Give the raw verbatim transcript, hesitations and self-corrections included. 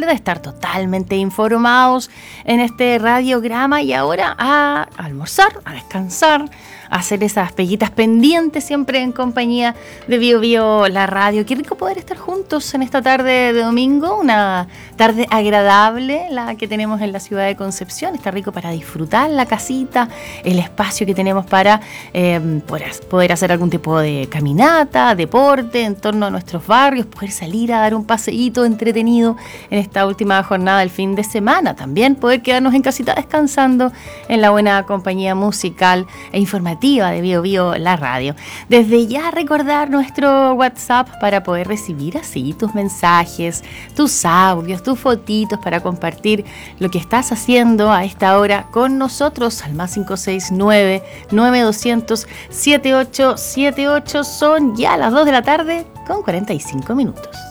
tarde, estar totalmente informados en este radiograma y ahora a almorzar, a descansar, a hacer esas peguitas pendientes siempre en compañía de Bio Bio la radio. Qué rico poder estar juntos en esta tarde de domingo, una tarde agradable la que tenemos en la ciudad de Concepción. Está rico para disfrutar la casita, el espacio que tenemos para eh, poder hacer algún tipo de caminata, deporte en torno a nuestros barrios, poder salir a dar un paseíto entretenido en esta última jornada del fin de semana. También poder quedarnos en casita descansando en la buena compañía musical e informativa de Bio Bio la radio. Desde ya recordar nuestro WhatsApp para poder recibir así tus mensajes, tus audios, tus fotitos para compartir lo que estás haciendo a esta hora con nosotros al más cinco seis nueve, nueve doscientos, siete ocho siete ocho. Son ya las dos de la tarde con cuarenta y cinco minutos.